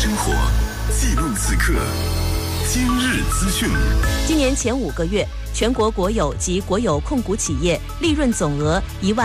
生活，记录此刻。今日资讯。 今年前5个月，全国国有及国有控股企业利润总额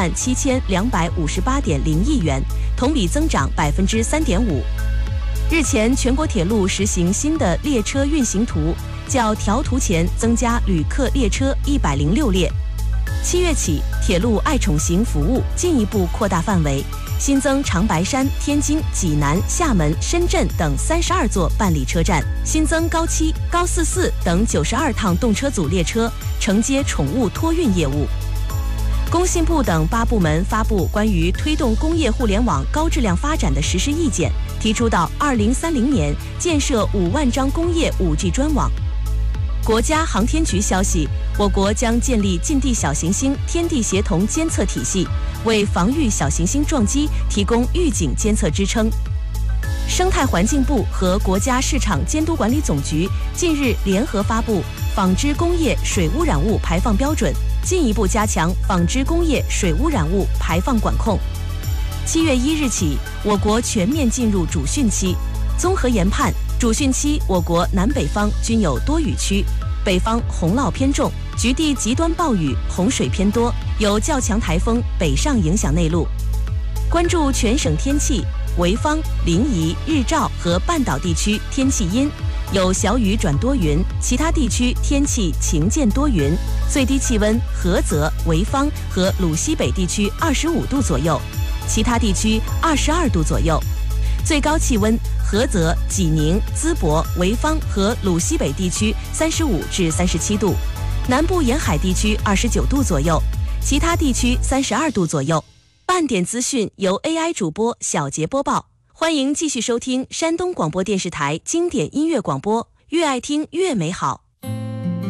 17258.0亿元，同比增长3.5%。日前，全国铁路实行新的列车运行图，较调图前增加旅客列车106列。7月起，铁路爱宠行服务进一步扩大范围，新增长白山、天津、济南、厦门、深圳等32座办理车站，新增高7、高44等92趟动车组列车，承接宠物托运业务。工信部等8部门发布关于推动工业互联网高质量发展的实施意见，提出到2030年建设5万张工业5G 专网。国家航天局消息，我国将建立近地小行星天地协同监测体系，为防御小行星撞击提供预警监测支撑。生态环境部和国家市场监督管理总局近日联合发布纺织工业水污染物排放标准，进一步加强纺织工业水污染物排放管控。7月1日起，我国全面进入主汛期。综合研判，主汛期我国南北方均有多雨区，北方洪涝偏重，局地极端暴雨、洪水偏多，有较强台风北上影响内陆。关注全省天气，潍坊、临沂、日照和半岛地区天气阴，有小雨转多云，其他地区天气晴间多云。最低气温，菏泽、潍坊和鲁西北地区25度左右，其他地区22度左右。最高气温，菏泽、济宁、淄博、潍坊和鲁西北地区35至37度，南部沿海地区29度左右，其他地区32度左右。半点资讯由 AI 主播小杰播报，欢迎继续收听山东广播电视台经典音乐广播，越爱听越美好。